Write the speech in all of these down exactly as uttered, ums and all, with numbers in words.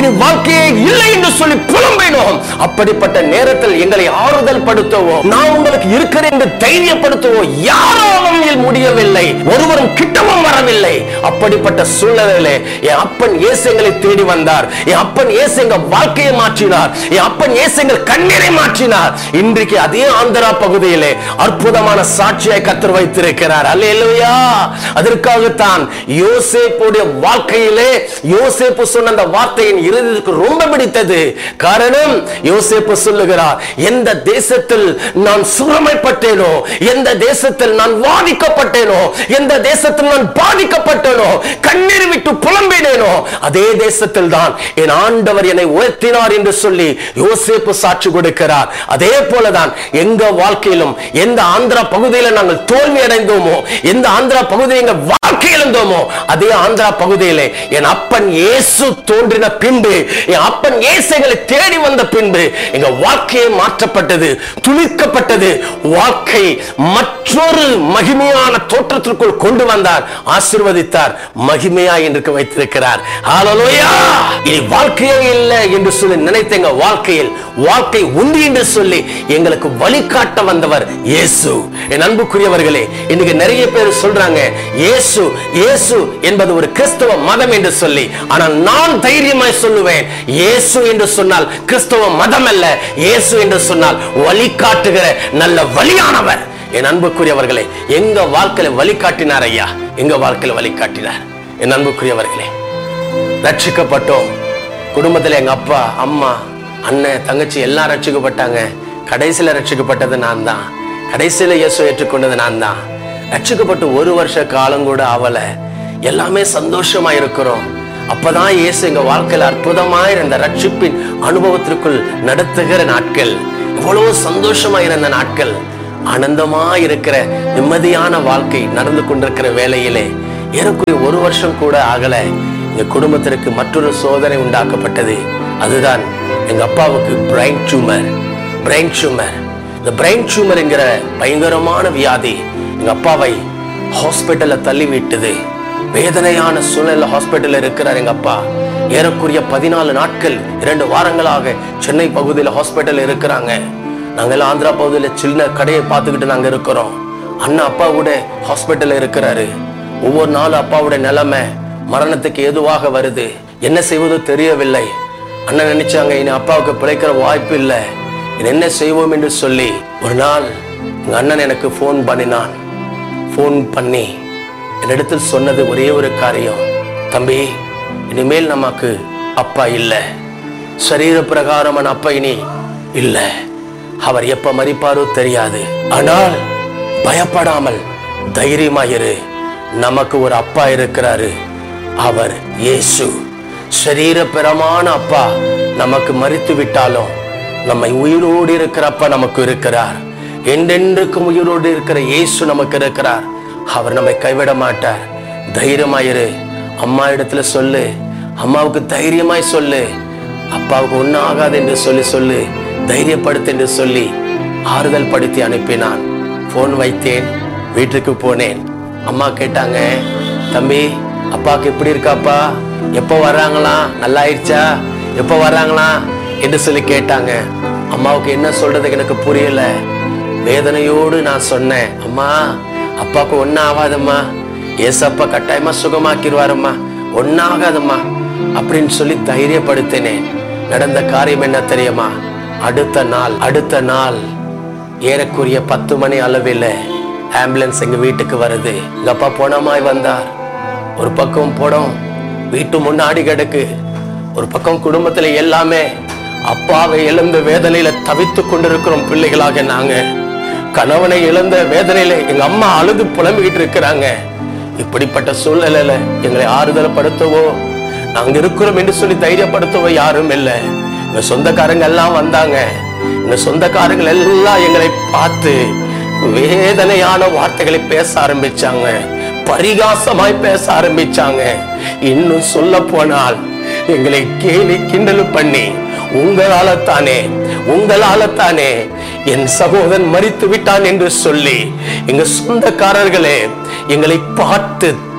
இனி வாழ்க்கையே இல்லை என்று சொல்லி புலம்பினோம். அப்படிப்பட்ட நேரத்தில் எங்களை ஆறுதல் படுத்தவோ, நான் உங்களுக்கு இருக்கிறேன் என்று தைரியப்படுத்தவோ யாராலும் முடியவில்லை. ஒருவரும் கிட்டவும் வரவில்லை. அப்படிப்பட்ட சூழ்நிலையிலே என் அப்பன் இயேசு எங்களை தேடி வந்தார். என் அப்பன் இயேசு எங்கள் வாழ்க்கையை மாற்றினார். என் அப்பன் இயேசு எங்கள் கண்ணீரை மாற்றினார். இன்றைக்கு அதே ஆந்திரா பகுதியிலே அற்புதமான சாட்சியாய் கர்த்தர் வைத்திருக்கிறார். அல்லேலூயா. அதற்காகத்தான் யோசேப்புடைய வாழ்க்கையிலே யோசேப்பு சொன்ன அந்த வார்த்தையின் இறுதிக்கு ரொம்ப பிடித்தது. காரணம், யோசேப்பு சொல்லுகிறார், எந்த தேசத்தில் நான் சுரமைப்பட்டேனோ, எந்த தேசத்தில் நான் வாதிக்கப்பட்டேனோ, எந்த தேசத்தில் நான் பாதிக்கப்பட்டேனோ, கண்ணீர் விட்டு புலம்பினேனோ, அதே தேசத்தில் தான் என் ஆண்டவர் என்னை உயர்த்தினார் என்று சொல்லி யோசேப்பு சாட்சி கொடுக்கிறார். அதே போலதான் எங்க வாழ்க்கையிலும் எந்த ஆந்திரா பகுதியில் நாங்கள் தோல்வி அடைந்தோமோ, எந்த ஆந்திரா பகுதியில் எங்கள் வாழ்க்கை இழந்தோமோ, அதே ஆந்திரா பகுதியிலே என் அப்பன் இயேசு தோன்றின பின்பு, என் அப்பன் இயேசு எங்களை தேடி வந்த பின்பு எங்க வாழ்க்கையை மாற்றப்பட்டது, துளிர்க்கப்பட்டது. வாழ்க்கை மற்றொரு மகிமையான தோற்றத்திற்குள் கொண்டு வந்தார், ஆசீர்வதித்தார், மகிமையாய் என்று வைத்திருக்கிறார். ஹல்லேலூயா. இனி வாழ்க்கையே இல்லை என்று சொல்லி நினைத்த எங்க வாழ்க்கையில் வாழ்க்கை உண்டு என்று சொல்லி எங்களுக்கு வழிகாட்ட வந்தவர் இயேசு. என் அன்புக்குரியவர்களே, இன்னைக்கு நிறைய பேர் சொல்றாங்க இயேசு இயேசு என்பது ஒரு கிறிஸ்தவ மதம் என்று சொல்லி. ஆனால் நான் தைரியமாய் சொல்லுவேன், இயேசு என்று சொன்னால் கிறிஸ்தவ மதம் அல்ல, இயேசு என்று சொன்னால் வழிகாட்டுகிற நல்ல வழியானவர். என் அன்புக்குரியவர்களே, எங்க வாழ்க்கையில வழிகாட்டினார் ஐயா, எங்க வாழ்க்கையில வழிகாட்டினார். என் அன்புக்குரியவர்களே, ரட்சிக்கப்பட்டோம். குடும்பத்தில் எங்க அப்பா, அம்மா, அண்ணன், தங்கச்சி எல்லாம் ரட்சிக்கப்பட்டாங்க. கடைசியில ரட்சிக்கப்பட்டது நான் தான். கடைசியில இயேசு ஏற்றுக்கொண்டது நான் தான். ரட்சிக்கப்பட்டு ஒரு வருஷ காலம் கூட ஆவல, எல்லாமே சந்தோஷமா இருக்கிறோம். அப்பதான் இயேசு எங்க வாழ்க்கையில அற்புதமாய் இருந்த ரட்சிப்பின் அனுபவத்திற்குள் நடத்துகிற நாட்கள், எவ்வளவு சந்தோஷமா இருந்த நாட்கள், ஆனந்தமா இருக்கிற நிம்மதியான வாழ்க்கை நடந்து கொண்டிருக்கிற வேளையிலே ஏறக்குறைய ஒரு வருஷம் கூட ஆகல, எங்க குடும்பத்திற்கு மற்றொரு சோதனை உண்டாக்கப்பட்டது. அதுதான் எங்க அப்பாவுக்கு பிரைன் டியூமர். பிரைன் டியூமர் இந்த பிரைன் டியூமர் என்கிற பயங்கரமான வியாதி எங்க அப்பாவை ஹாஸ்பிட்டல்ல தள்ளி விட்டது. வேதனையான சூழ்நிலை ஹாஸ்பிட்டல்ல இருக்கிறார் எங்க அப்பா. ஏறக்குறைய பதினாலு நாட்கள், இரண்டு வாரங்களாக சென்னை பகுதியில் ஹாஸ்பிட்டல் இருக்கிறாங்க. நாங்கள் ஆந்திரா பகுதியில் சின்ன கடையை பார்த்துக்கிட்டு நாங்க இருக்கிறோம். அண்ணா அப்பா கூட ஹாஸ்பிட்டல்ல இருக்கிறாரு. ஒவ்வொரு நாளும் அப்பாவுடைய நிலைமை மரணத்துக்கு ஏதுவாக வருது. என்ன செய்வதோ தெரியவில்லை. அண்ணன் நினைச்சாங்க இனி அப்பாவுக்கு பிழைக்கிற வாய்ப்பு இல்லை, என்ன செய்வோம் என்று சொல்லி ஒரு நாள் எங்க அண்ணன் எனக்கு போன் பண்ணினான். போன் பண்ணி என்னிடத்தில் சொன்னது ஒரே ஒரு காரியம், தம்பி, இனிமேல் நமக்கு அப்பா இல்லை, சரீர பிரகாரமான அப்பா இனி இல்லை, அவர் எப்ப மரிப்பாரோ தெரியாது, ஆனால் பயப்படாமல் தைரியமாயிரு, நமக்கு ஒரு அப்பா இருக்கிறாரு, அவர் இயேசு. சரீர பிரமான அப்பா நமக்கு மரித்து விட்டாலும் நம்மை உயிரோடு இருக்கிற அப்பா நமக்கு இருக்கிறார். என்றென்றுக்கும் உயிரோடு இருக்கிற இயேசு நமக்கு இருக்கிறார். அவர் நம்மை கைவிட மாட்டார். தைரியமாயிரு, அம்மா இடத்துல சொல்லு, அம்மாவுக்கு தைரியமாய் சொல்லு, அப்பாவுக்கு ஒன்னும் ஆகாது என்று சொல்லி சொல்லு, தைரியப்படுத்து என்று சொல்லி ஆறுதல் படுத்தி அனுப்பினான். போன் வைத்தேன், வீட்டுக்கு போனேன். அம்மா கேட்டாங்க, தம்பி அப்பாவுக்கு எப்படி இருக்காப்பா, எப்போ வர்றாங்களா, நல்லா ஆயிடுச்சா, எப்போ வர்றாங்களா என்று சொல்லி கேட்டாங்க. அம்மாவுக்கு என்ன சொல்றதுக்கு எனக்கு புரியல. வேதனையோடு நான் சொன்னேன், அம்மா அப்பாவுக்கு ஒன்னும் ஆகாதம்மா, ஏசப்பா கட்டாயமா சுகமாக்கிடுவாரம்மா, ஒன்னும் ஆகாதம்மா அப்படின்னு சொல்லி தைரியப்படுத்தினேன். நடந்த காரியம் என்ன தெரியுமா? அடுத்த நாள் அடுத்த நாள் ஏறக்குரிய பத்து மணி அளவில் ஆம்புலன்ஸ் எங்க வீட்டுக்கு வருது. எங்க அப்பா போனமாய் வந்தார். ஒரு பக்கம் போனோம், வீட்டு முன்னாடி கிடக்கு, ஒரு பக்கம் குடும்பத்துல எல்லாமே அப்பாவை இழந்த வேதனையில தவித்து கொண்டிருக்கிறோம் பிள்ளைகளாக. நாங்க கணவனை இழந்த வேதனையில எங்க அம்மா அழுது புலம்பிக்கிட்டு இருக்கிறாங்க. இப்படிப்பட்ட சூழ்நிலையில எங்களை ஆறுதல் படுத்தவோ, நாங்க இருக்கிறோம் என்று சொல்லி தைரியப்படுத்தவோ யாரும் இல்லை. எங்க சொந்தக்காரங்க எல்லாம் வந்தாங்க. எங்க சொந்தக்காரங்கள் எல்லாம் எங்களை பார்த்து வேதனையான வார்த்தைகளை பேச ஆரம்பிச்சாங்க, பரிகாசமாய் பேச ஆரம்பிச்சாங்க. இன்னும் சொல்ல போனால் எங்களை கேலி கிண்டல் பண்ணி, உங்களால தானே உங்களால தானே என் சகோதரன் மரித்து விட்டான் என்று சொல்லி எங்க சொந்தக்காரர்களே எங்களை பார்த்து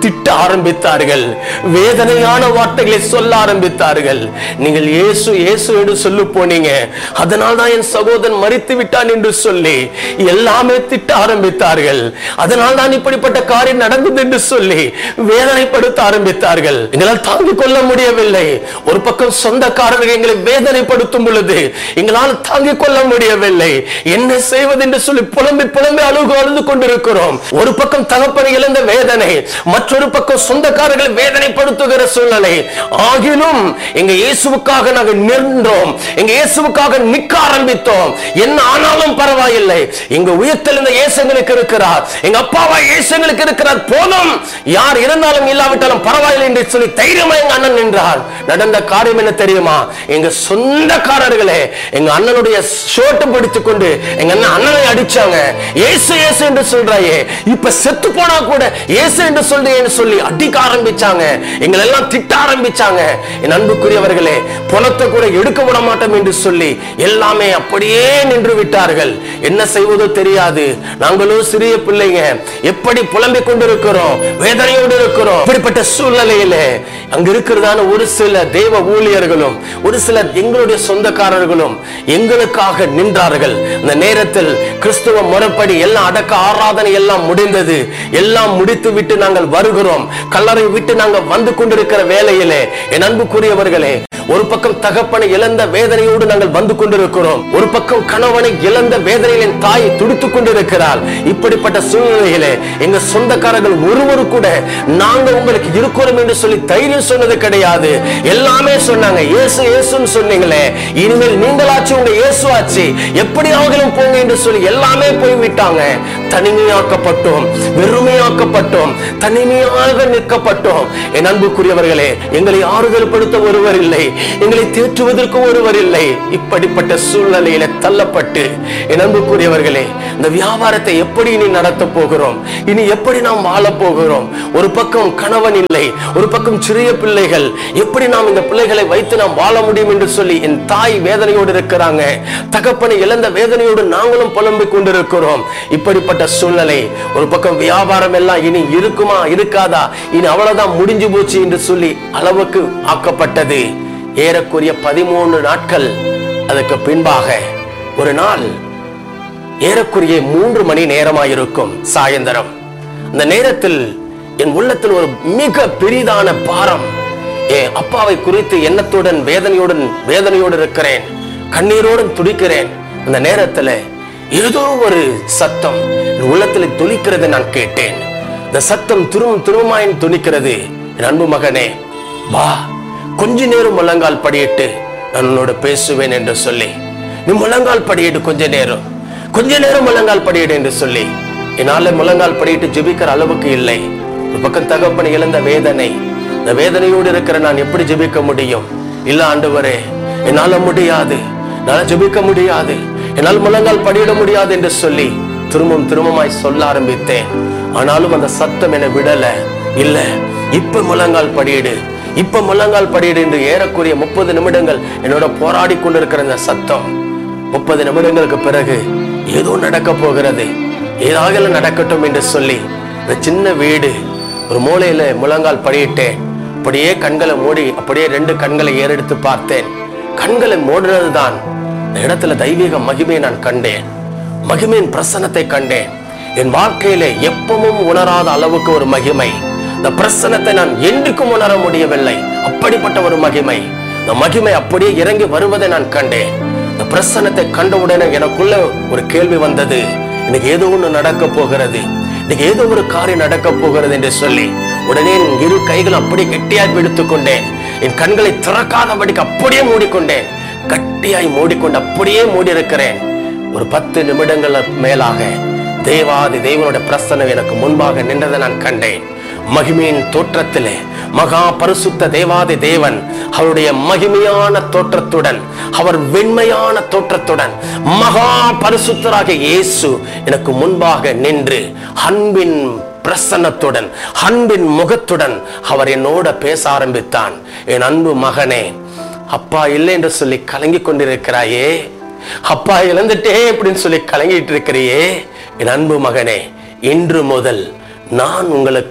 திட்ட ஆரம்பித்தார்கள், வேதனையான வார்த்தைகளை சொல்ல ஆரம்பித்தார்கள். நீங்கள் இயேசு இயேசு என்று சொல்லி போனீங்க, அதனால் தான் என் சகோதரன் மரித்து விட்டான் என்று சொல்லி எல்லாமே திட்ட ஆரம்பித்தார்கள். அதனால் தான் இப்படிப்பட்ட காரியம் நடந்தது என்று சொல்லி வேதனைப்படுத்த ஆரம்பித்தார்கள். எங்களால் தாங்கிக் கொள்ள முடியவில்லை. ஒரு பக்கம் சொந்தக்காரர்கள் எங்களை வேதனைப்படுத்தும் பொழுது எங்களால் தாங்கிக் கொள்ள முடியவில்லை. என்ன செய்வது என்று சொல்லி புலம்பி புலம்பி அழுகு அழுது கொண்டிருக்கிறோம். ஒரு பக்கம் தகப்பனை இழந்த வேதனை, மற்றொரு பக்கம் சொந்தக்காரர்களை வேதனைப்படுத்துகிற சூழ்நிலை. ஆகிலும் எங்க இயேசுவுக்காக நாங்கள் நின்றோம், எங்க இயேசுவுக்காக நிற்க ஆரம்பித்தோம். என்ன ஆனாலும் பரவாயில்லை, எங்க உயிர்த்தெழுந்த இயேசு எங்களுக்கு இருக்கிறார், எங்க அப்பாவா இயேசு எங்களுக்கு இருக்கிறார், போதும் யார் இருந்தாலும் இல்லாவிட்டாலும் பரவாயில்லை என்று சொல்லி தைரியமா எங்க அண்ணன் நின்றார். நடந்த காரியம் என்ன தெரியுமா? எங்க சொந்தக்காரர்களே எங்க அண்ணனுடைய ஷோட்டை பிடித்துக் கொண்டு எங்க அண்ணன் அண்ணனை அடிச்சாங்க. இயேசு இயேசு என்று சொல்றாயே, இப்ப செத்து போனா கூட இயேசு என்று சொல்றேன்னு சொல்லி அடிக்க ஆரம்பிச்சாங்க. எங்களை எல்லாம் திட்ட ஆரம்பிச்சாங்க. என் அன்புக்குரியவர்களே, பணத்தை கூட எடுக்க விட மாட்டோம் என்று சொல்லி எல்லாமே அப்படியே நின்று விட்டார்கள். என்ன செய்வதோ தெரியாது. நாங்களும் சிறிய பிள்ளைங்க, எப்படி புலம்பிக் கொண்டிருக்கிறோம், வேதனையோடு இருக்கிறோம். இப்படிப்பட்ட சூழ்நிலையில அங்க இருக்கிறதான ஒரு சில தேவ ஊழியர்களும் ஒரு சில எங்களுடைய சொந்தக்காரர்களும் எங்களுக்காக நின்றார்கள். இந்த நேரத்தில் கிறிஸ்துவ முறைப்படி எல்லாம் அடக்க ஆராதனை எல்லாம் முடிந்தது. எல்லாம் முடித்து விட்டு நாங்கள் வருகிறோம். கல்லறை விட்டு நாங்கள் வந்து கொண்டிருக்கிற வேளையிலே என் அன்புக்குரியவர்களே, ஒரு பக்கம் தகப்பனை இழந்த வேதனையோடு நாங்கள் வந்து கொண்டிருக்கிறோம். ஒரு பக்கம் கணவனை இழந்த வேதனையில் தாய் துடித்துக் கொண்டிருக்கிறாள். இப்படிப்பட்ட சூழ்நிலையிலே எங்க சொந்தக்காரர்கள் ஒருவரு கூட நாங்கள் உங்களுக்கு இருக்கிறோம் என்று சொல்லி தைரியம் சொன்னது கிடையாது. எல்லாமே சொன்னாங்க, இயேசு இயேசுன்னு சொன்னீங்களே, இனிமேல் நீங்களாச்சு உங்க இயேசு ஆச்சு, எப்படி அவங்களும் போங்க என்று சொல்லி எல்லாமே போய்விட்டாங்க. தனிமையாக்கப்பட்டோம், வெறுமையாக்கப்பட்டோம், தனிமையாக நிற்கப்பட்டோம். என் அன்புக்குரியவர்களே, எங்களை ஆறுதல் படுத்த ஒருவர் இல்லை, எங்களை தேற்றுவதற்கு ஒருவர் இல்லை. இப்படிப்பட்ட சூழ்நிலையில தள்ளப்பட்டு என் அன்புக்குரியவர்களே, இந்த வியாபாரத்தை எப்படி இனி நடத்த போகிறோம், இனி எப்படி நாம் வாழ போகிறோம்? ஒரு பக்கம் கணவன் இல்லை, ஒரு பக்கம் சிறிய பிள்ளைகள், எப்படி நாம் இந்த பிள்ளைகளை வைத்து நாம் வாழ முடியும் என்று சொல்லி என் தாய் வேதனையோடு இருக்கிறாங்க. தகப்பனை இழந்த வேதனையோடு நாங்களும் புலம்பிக் கொண்டிருக்கிறோம். இப்படிப்பட்ட சூழ்நிலை. ஒரு பக்கம் வியாபாரம் எல்லாம் இனி இருக்குமா இருக்காதா, இனி அவ்வளவுதான் முடிஞ்சு போச்சு என்று சொல்லி அளவுக்கு ஆக்கப்பட்டது. ஏறக்குரிய பதிமூன்று நாட்கள் அதற்கு பின்பாக ஒரு நாள் ஏறக்குரிய மூன்று மணி நேரமாயிருக்கும் சாயந்தரம். அந்த நேரத்தில் என் உள்ளத்தில் ஒரு மிக பெரிதான பாரம், என் அப்பாவை குறித்து எண்ணத்துடன் வேதனையுடன் வேதனையோடு இருக்கிறேன், கண்ணீரோடு துடிக்கிறேன். அந்த நேரத்தில் ஏதோ ஒரு சத்தம் என் உள்ளத்தில் துணிக்கிறதை நான் கேட்டேன். இந்த சத்தம் திரும்ப திருமாயின் துணிக்கிறது. என் அன்பு மகனே, வா, கொஞ்ச நேரம் முழங்கால் படியிட்டு நான் உன்னோட பேசுவேன் என்று சொல்லி, நீ முழங்கால் படியிட்டு கொஞ்ச நேரம் கொஞ்ச நேரம் முழங்கால் படியிடு என்று சொல்லி, என்னால முழங்கால் படியிட்டு ஜெபிக்கிற அளவுக்கு இல்லை. ஒரு பக்கம் தகப்பனை இழந்த வேதனை, இந்த வேதனையோடு இருக்கிற நான் எப்படி ஜெபிக்க முடியும்? இல்ல ஆண்டவரே, என்னால முடியாது, என்னால ஜெபிக்க முடியாது, என்னால் முழங்கால் படியிட முடியாது என்று சொல்லி திரும்பவும் திரும்பமாய் சொல்ல ஆரம்பித்தேன். ஆனாலும் அந்த சத்தம் என்னை விடல. இல்ல, இப்ப முழங்கால் படியிடு, இப்ப முழங்கால் படியிடு என்று ஏறக்குரிய முப்பது நிமிடங்கள் என்னோட போராடி கொண்டிருக்கிற இந்த சத்தம், முப்பது நிமிடங்களுக்கு பிறகு ஏதோ நடக்க போகிறது, ஏதாவது நடக்கட்டும் என்று சொல்லி இந்த சின்ன வீடு ஒரு மூலையில முழங்கால் படியிட்டேன். அப்படியே கண்களை மூடி அப்படியே ரெண்டு கண்களை ஏறெடுத்து பார்த்தேன். கண்களை மூடுறதுதான் இந்த இடத்துல தெய்வீக மகிமையை நான் கண்டேன், மகிமையின் பிரசன்னத்தை கண்டேன். என் வாழ்க்கையில எப்பவும் உணராத அளவுக்கு ஒரு மகிமை. இந்த பிரசன்னத்தை நான் என்றுக்கும் உணர முடியவில்லை. அப்படிப்பட்ட ஒரு மகிமை, இந்த மகிமை அப்படியே இறங்கி வருவதை நான் கண்டேன். இந்த பிரசன்னத்தை கண்டவுடனே எனக்குள்ள ஒரு கேள்வி வந்தது, எனக்கு ஏதோ ஒண்ணு நடக்க போகிறது, இன்னைக்கு ஏதோ ஒரு காரியம் நடக்க போகிறது என்று சொல்லி உடனே என் இரு கைகள் அப்படியே கெட்டியாய் பிடித்துக் கொண்டேன். என் கண்களை திறக்காதபடிக்கு அப்படியே மூடிக்கொண்டேன். கட்டியாய் மூடிக்கொண்டு அப்படியே மூடி இருக்கிறேன். ஒரு பத்து நிமிடங்கள் மேலாக தேவாதி தேவனுடைய பிரசன்னம் எனக்கு முன்பாக நின்றதை நான் கண்டேன். மகிமையின் தோற்றத்திலே மகா பரிசுத்த தேவாதி தேவன் அவருடைய மகிமையான தோற்றத்துடன், அவர் வெண்மையான தோற்றத்துடன், மகா பரிசுத்தராக இயேசு எனக்கு முன்பாக நின்று அன்பின் பிரசன்னத்துடன், அன்பின் முகத்துடன் அவர் என்னோட பேச ஆரம்பித்தான். என் அன்பு மகனே, அப்பா இல்லை என்று சொல்லி கலங்கி கொண்டிருக்கிறாயே, அப்பா இழந்துட்டே அப்படின்னு சொல்லி கலங்கிட்டு இருக்கிறியே, என் அன்பு மகனே, இன்று முதல் நான் உங்களுக்கு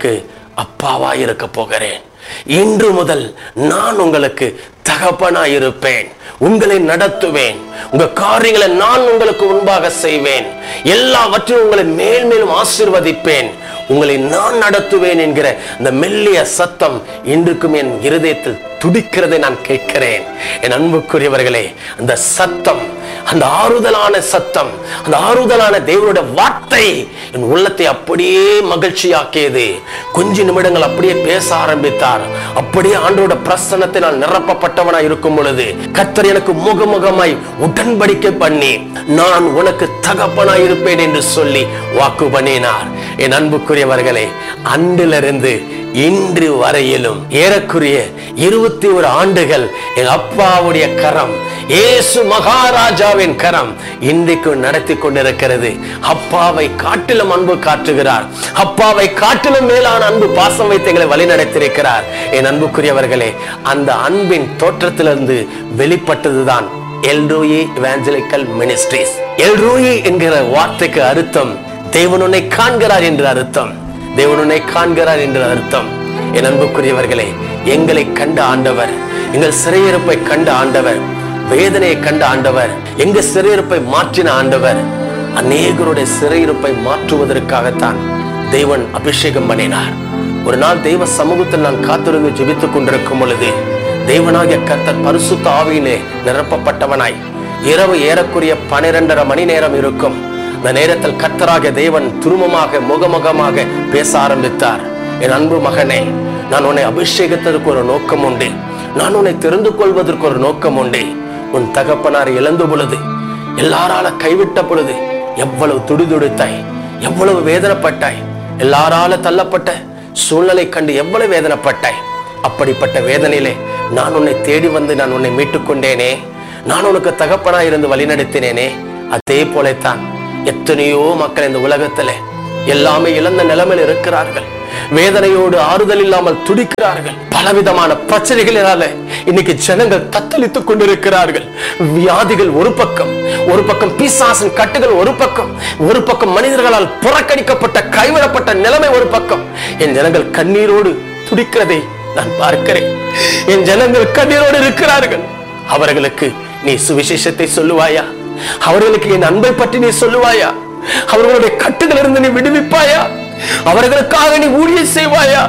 அப்பாவா இருக்க போகிறேன். இன்று முதல் நான் உங்களுக்கு தகப்பனாய் இருப்பேன். உங்களை நடத்துவேன். உங்க காரியங்களை நான் உங்களுக்கு முன்பாக செய்வேன். எல்லாவற்றையும் உங்களை மேல் மேலும் ஆசீர்வதிப்பேன். உங்களை நான் நடத்துவேன் என்கிற அந்த மெல்லிய சத்தம் இன்றுக்கும் என் இருதயத்தில் துடிக்கிறதை நான் கேட்கிறேன். என் அன்புக்குரியவர்களே, அந்த சத்தம், அந்த ஆறுதலான சத்தம், அந்த ஆறுதலான தேவனுடைய வார்த்தை என் உள்ளத்தை அப்படியே மகிழ்ச்சியாக்கியது. கொஞ்ச நிமிடங்கள் அப்படியே பேச ஆரம்பித்தார். அப்படியே ஆண்டவருடைய பிரசன்னத்தை நான் நிரப்பப்பட்டவனாய் இருக்கும் பொழுது கர்த்தர் எனக்கு முகமுகமாய் உடன்படிக்கை பண்ணி நான் உனக்கு தகப்பனாய் இருப்பேன் என்று சொல்லி வாக்கு பண்ணினார். என் அன்புக்குரியவர்களே, அன்றிலிருந்து இன்று வரையிலும் ஏறக்குறைய இருபத்தி ஒரு ஆண்டுகள் என் அப்பாவுடைய கரம், இயேசு மகாராஜாவின் கரம் இன்றைக்கு நடத்தி கொண்டிருக்கிறது. அப்பாவை காட்டிலும் அன்பு காட்டுகிறார். அப்பாவை காட்டிலும் மேலான அன்பு பாசம் வைத்து எங்களை வழி நடத்தியிருக்கிறார். என் அன்புக்குரியவர்களே, அந்த அன்பின் தோற்றத்திலிருந்து வெளிப்பட்டதுதான் எல்ரோயி எவாஞ்சலிக்கல் மினிஸ்ட்ரிஸ். எல்ரோயி என்கிற வார்த்தைக்கு அர்த்தம் தேவன் உன்னை காண்கிறார் என்று அர்த்தம். தேவன் உன்னை காண்கிறார் என்று அர்த்தம். என் அன்புக்குரியவர்களே, எங்களை கண்ட ஆண்டவர், எங்கள் சிறையிருப்பை கண்ட ஆண்டவர், வேதனையை கண்ட ஆண்டவர், எங்க சிறையிருப்பை மாற்றின ஆண்டவர், அநேகருடைய சிறையிருப்பை மாற்றுவதற்காகத்தான் தேவன் அபிஷேகம் பண்ணினார். ஒரு நாள் தெய்வ சமூகத்தில் நான் காத்திருந்து ஜெபித்துக் கொண்டிருக்கும் பொழுது தேவனாகிய கர்த்தர் பரிசுத்த ஆவியிலே நிரப்பப்பட்டவனாய் இரவு ஏறக்குறைய பனிரெண்டரை மணி நேரம் இருக்கும். அந்த நேரத்தில் கர்த்தராகிய தேவன் துருமமாக முகமுகமாக பேச ஆரம்பித்தார். என் அன்பு மகனே, நான் உன்னை அபிஷேகத்திற்கு ஒரு நோக்கம் உண்டு. நான் உன்னை தெரிந்து கொள்வதற்கு ஒரு நோக்கம் உண்டு. உன் தகப்பனார் இழந்த பொழுது, எல்லாரால கைவிட்ட பொழுது எவ்வளவு துடிதுடித்தாய், எவ்வளவு வேதனைப்பட்டாய். எல்லாரால தள்ளப்பட்ட சூழ்நிலை கண்டு எவ்வளவு வேதனைப்பட்டாய். அப்படிப்பட்ட வேதனையிலே நான் உன்னை தேடி வந்து நான் உன்னை மீட்டுக் கொண்டேனே. நான் உனக்கு தகப்பனாய் இருந்து வழிநடத்தினேனே. அதே போலத்தான் எத்தனையோ மக்கள் இந்த உலகத்துல எல்லாமே இழந்த நிலைமையில் இருக்கிறார்கள். வேதனையோடு ஆறுதல் இல்லாமல் துடிக்கிறார்கள். பலவிதமான பிரச்சனைகளினால இன்னைக்கு ஜனங்கள் தத்தளித்துக் கொண்டிருக்கிறார்கள். வியாதிகள் ஒரு பக்கம், ஒரு பக்கம் பிசாசின் கட்டுகள் ஒரு பக்கம், ஒரு பக்கம் மனிதர்களால் புறக்கணிக்கப்பட்ட கைவிடப்பட்ட நிலைமை ஒரு பக்கம். என் ஜனங்கள் கண்ணீரோடு துடிக்கிறதை நான் பார்க்கிறேன். என் ஜனங்கள் கண்ணீரோடு இருக்கிறார்கள். அவர்களுக்கு நீ சுவிசேஷத்தை சொல்லுவாயா? அவர்களுக்கு என் அன்பை பற்றி நீ சொல்லுவாயா? அவர்களுடைய கட்டுகளிலிருந்து நீ விடுவிப்பாயா? அவர்களுக்காக நீ ஊழியம் செய்வாயா?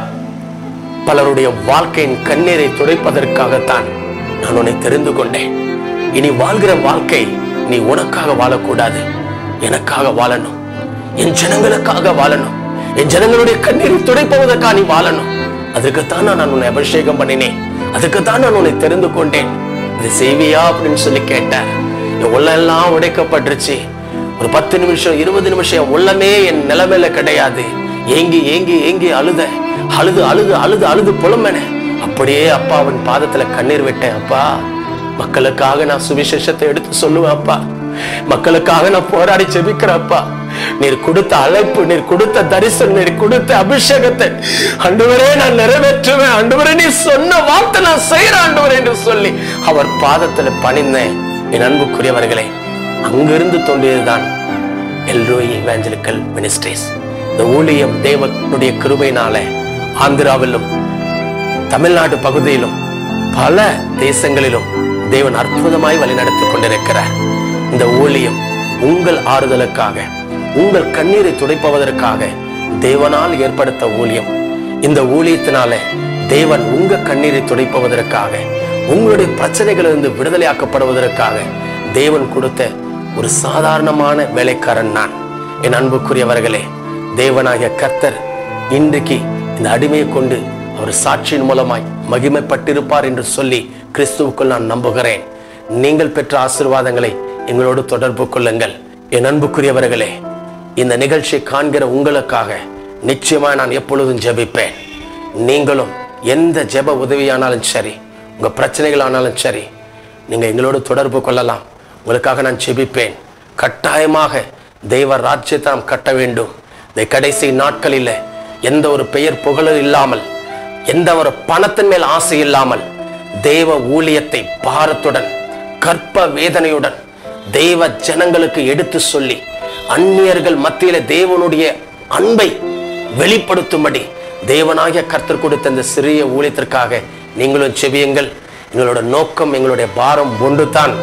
பலருடைய வாழ்க்கையின் கண்ணீரை துடைப்பதற்காகத்தான் நான் உன்னை தெரிந்து கொண்டேன். இனி வாழ்கிற வாழ்க்கை நீ உனக்காக வாழக்கூடாது, எனக்காக வாழணும். என் ஜனங்களுக்காக வாழணும். என் ஜனங்களுடைய கண்ணீரை துடைப்பதற்காக நீ வாழணும். அதுக்குத்தான் நான் உன்னை அபிஷேகம் பண்ணினேன். அதுக்குத்தான் நான் உன்னை தெரிந்து கொண்டேன். இது செய்வியா அப்படின்னு சொல்லி கேட்டார். என் உள்ளெல்லாம் உடைக்கப்பட்டுருச்சு. ஒரு பத்து நிமிஷம் இருபது நிமிஷம் என் உள்ளமே என் நிலைமையில கிடையாது. ஏங்கி ஏங்கி ஏங்கி அழுத அழுது அழுது அழுது அழுது புலம்பென. அப்படியே அப்பாவின் பாதத்துல கண்ணீர் விட்டேன். அப்பா, மக்களுக்காக நான் சுவிசேஷத்தை எடுத்து சொல்லுவேன். அப்பா, மக்களுக்காக நான் போராடி ஜெபிக்கிறேன். அப்பா, நீர் கொடுத்த அழைப்பு, நீர் கொடுத்த தரிசனம், நீர் கொடுத்த அபிஷேகத்தை ஆண்டவரே நான் நிறைவேற்றுவேன். ஆண்டவரே நீ சொன்ன வார்த்தை நான் செய்யறேன் ஆண்டவரே என்று சொல்லி அவர் பாதத்துல பணிந்தேன். என் அன்புக்குரியவர்களே, அங்கிருந்து தோன்றியதுதான் எல்ரோயி எவாஞ்சலிக்கல் மினிஸ்ட்ரிஸ். இந்த ஊழியம் தேவனுடைய கிருபையினால ஆந்திராவிலும் தமிழ்நாடு பகுதியிலும் பல தேசங்களிலும் தேவன் அற்புதமாய் வழி நடத்தி கொண்டிருக்கிறார். இந்த ஊழியம் உங்கள் ஆறுதலுக்காக, உங்கள் கண்ணீரை துடைப்பதற்காக தேவனால் ஏற்படுத்த ஊழியம். இந்த ஊழியத்தினால தேவன் உங்க கண்ணீரை துடைப்பதற்காக, உங்களுடைய பிரச்சனைகளிலிருந்து விடுதலையாக்கப்படுவதற்காக தேவன் கொடுத்த ஒரு சாதாரணமான வேலைக்காரன் நான். என் அன்புக்குரியவர்களே, தேவனாகிய கர்த்தர் இன்றைக்கு இந்த அடிமையை கொண்டு அவர் சாட்சியின் மூலமாய் மகிமைப்பட்டிருப்பார் என்று சொல்லி கிறிஸ்துவுக்குள் நான் நம்புகிறேன். நீங்கள் பெற்ற ஆசீர்வாதங்களை எங்களோடு தொடர்பு கொள்ளுங்கள். என் அன்புக்குரியவர்களே, இந்த நிகழ்ச்சியை காண்கிற உங்களுக்காக நிச்சயமாக நான் எப்பொழுதும் ஜெபிப்பேன். நீங்களும் எந்த ஜெப உதவியானாலும் சரி, உங்க பிரச்சனைகள் ஆனாலும் சரி, நீங்க எங்களோடு தொடர்பு கொள்ளலாம். உங்களுக்காக நான் ஜெபிப்பேன். கட்டாயமாக தெய்வ ராஜ்யத்தை நாம் கட்ட வேண்டும். இந்த கடைசி நாட்களில் எந்த ஒரு பெயர் புகழ் இல்லாமல், எந்த ஒரு பணத்தின் மேல் ஆசை இல்லாமல், தேவ ஊழியத்தை பாரத்துடன் கற்ப வேதனையுடன் தேவ ஜனங்களுக்கு எடுத்து சொல்லி அந்நியர்கள் மத்தியில தேவனுடைய அன்பை வெளிப்படுத்தும்படி தேவனாகிய கர்த்தர் கொடுத்த இந்த சிறிய ஊழியத்திற்காக நீங்களும் செபியுங்கள். எங்களோட நோக்கம், எங்களுடைய பாரம் ஒன்றுதான்.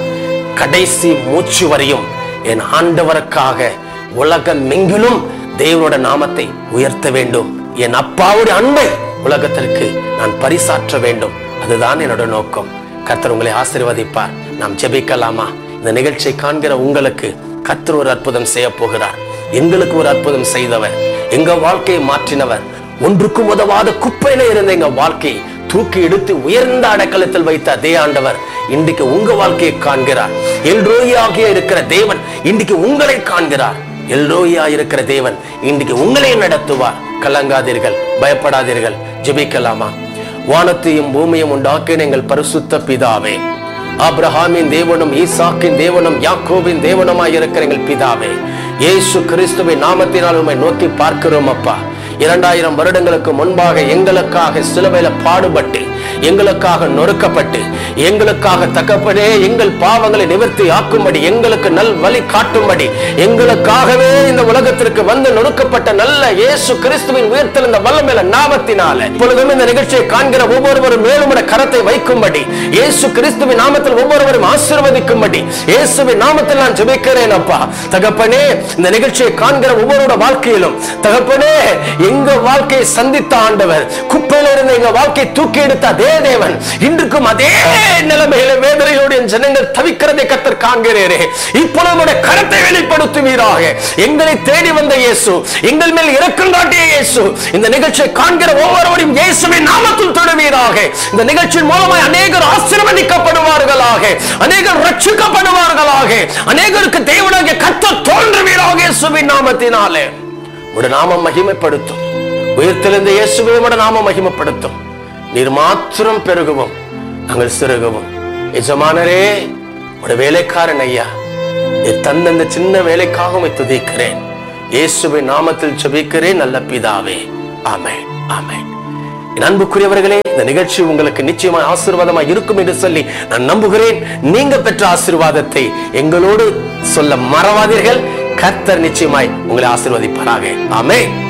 கடைசி மூச்சு வரையும் என் ஆண்டவருக்காக உலகமெங்கிலும் தேவனோட நாமத்தை உயர்த்த வேண்டும். என் அப்பாவுடைய அன்பை உலகத்திற்கு நான் பரிசாற்ற வேண்டும். அதுதான் என்னோட நோக்கம். கர்த்தர் உங்களை ஆசீர்வதிப்பார். நாம் ஜெபிக்கலாமா? இந்த நிகழ்ச்சியை காண்கிற உங்களுக்கு கர்த்தர் ஒரு அற்புதம் செய்ய போகிறார். எங்களுக்கு ஒரு அற்புதம் செய்தவர், எங்க வாழ்க்கையை மாற்றினவர். ஒன்றுக்கும் உதவாத குப்பையில இருந்த எங்க வாழ்க்கையை தூக்கி எடுத்து உயர்ந்த அடைக்கலத்தில் வைத்த அதே ஆண்டவர் இன்றைக்கு உங்க வாழ்க்கையை காண்கிறார். எல்ரோயியாக இருக்கிற தேவன் இன்றைக்கு உங்களை காண்கிறார். எல்ரோயா இருக்கிற தேவன் இன்றைக்கு உங்களை நடத்துவார். கலங்காதீர்கள், பயப்படாதீர்கள். ஜெபிக்கலாமா? வானத்தையும் பூமியும் உண்டாக்கின எங்கள் பரிசுத்த பிதாவே, ஆபிரகாமின் தேவனும் ஈசாக்கின் தேவனும் யாக்கோபின் தேவனுமாய் இருக்கிற எங்கள் பிதாவே, இயேசு கிறிஸ்துவின் நாமத்தினால் உம்மை நோக்கி பார்க்கிறோம் அப்பா. இரண்டாயிரம் வருடங்களுக்கு முன்பாக எங்களுக்காக சிலுவையில பாடுபட்டு, எங்களுக்காக நொறுக்கப்பட்டு, எங்களுக்காக தகப்பனே எங்கள் பாவங்களை நிவர்த்தி ஆக்கும்படி, எங்களுக்கு நல் வழி காட்டும்படி, எங்களுக்காகவே இந்த உலகத்திற்கு வந்து நொறுக்கப்பட்ட நல்ல இயேசு கிறிஸ்துவின் உயிர்த்தெழுந்த வல்லமையுள்ள நாமத்தினால இப்பொழுதும் இந்த நிகழ்ச்சியை காண்கிற ஒவ்வொருவரும் மேலும் கரத்தை வைக்கும்படி, இயேசு கிறிஸ்துவின் நாமத்தில் ஒவ்வொருவரும் ஆசீர்வதிக்கும்படி இயேசுவின் நாமத்தில் நான் ஜெபிக்கிறேன் அப்பா. தகப்பனே, இந்த நிகழ்ச்சியை காண்கிற ஒவ்வொருவரோட வாழ்க்கையிலும் தகப்பனே எங்க வாழ்க்கையை சந்தித்த ஆண்டவர், குப்பையில இருந்த எங்க வாழ்க்கையை தூக்கி எடுத்த அதே தேவன் இன்றுக்கும் அதே நிலைமையில வேதனையோடு ஜனங்கள் தவிக்கிறதை கர்த்தர் காண்கிறேரே. இப்பொழுது கரத்தை வெளிப்படுத்துவீராக. எங்களை தேடி வந்த இயேசு, எங்கள் மேல் இரக்கம் காட்டிய இயேசு, இந்த நிகழ்ச்சியை காண்கிற ஒவ்வொருவரையும் இயேசுவின் நாமத்தில் தொடுவீராக. இந்த நிகழ்ச்சியின் மூலமாய் அநேகர் ஆசீர்வதிக்கப்படுவார்களாக, அநேகர் ரட்சிக்கப்படுவார்களாக, அநேகருக்கு தேவனாகிய கர்த்தர் தோன்றுவீராக. இயேசுவின் நாமத்தினாலே உடைய நாமம் மகிமைப்படுத்தும். உயிர்த்தெழுந்த இயேசுவே உடைய நாமம் மகிமைப்படுத்தும். நீர் மாத்திரம் பெருகவும் நாங்கள் சிறுகவும். எஜமானரே, உடைய வேலைக்காரன் ஐயா, நீர் தந்த இந்த சின்ன வேலைக்காக துதிக்கிறேன். இயேசுவின் நாமத்தில் ஜெபிக்கிறேன் நல்ல பிதாவே. ஆமென், ஆமென். என் அன்புக்குரியவர்களே, இந்த நிகழ்ச்சி உங்களுக்கு நிச்சயமாக ஆசீர்வாதமாக இருக்கும் என்று சொல்லி நான் நம்புகிறேன். நீங்க பெற்ற ஆசீர்வாதத்தை எங்களோடு சொல்ல மறவாதீர்கள். கர்த்தர் நிச்சயமாய் உங்களை ஆசீர்வதிப்பாராக. ஆமென்.